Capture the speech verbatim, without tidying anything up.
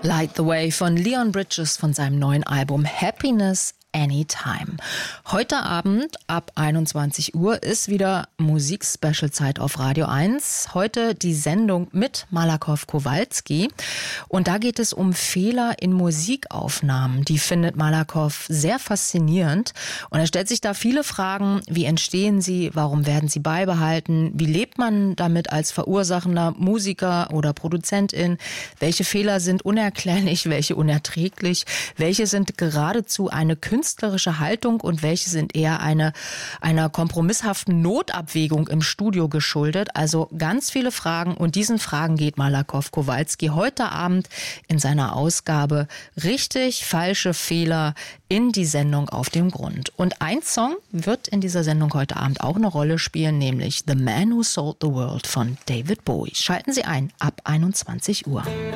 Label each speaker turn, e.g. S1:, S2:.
S1: Light the Way von Leon Bridges von seinem neuen Album Happiness Anytime. Heute Abend ab einundzwanzig Uhr ist wieder Musik-Special-Zeit auf Radio eins. Heute die Sendung mit Malakoff Kowalski. Und da geht es um Fehler in Musikaufnahmen. Die findet Malakoff sehr faszinierend. Und er stellt sich da viele Fragen. Wie entstehen sie? Warum werden sie beibehalten? Wie lebt man damit als verursachender Musiker oder Produzentin? Welche Fehler sind unerklärlich? Welche unerträglich? Welche sind geradezu eine künstlerische künstlerische Haltung und welche sind eher eine, einer kompromisshaften Notabwägung im Studio geschuldet? Also ganz viele Fragen und diesen Fragen geht Malakoff Kowalski heute Abend in seiner Ausgabe Richtig, falsche Fehler in die Sendung auf dem Grund. Und ein Song wird in dieser Sendung heute Abend auch eine Rolle spielen, nämlich The Man Who Sold the World von David Bowie. Schalten Sie ein ab einundzwanzig Uhr.